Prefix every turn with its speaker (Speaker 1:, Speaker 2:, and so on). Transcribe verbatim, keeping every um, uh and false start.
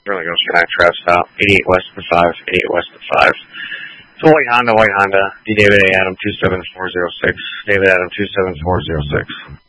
Speaker 1: Really goes for that trap stop. eighty-eight west of five, eighty-eight west of five. It's a white Honda, white Honda. D David A. Adam two seven four zero six. David Adam two seven four zero six.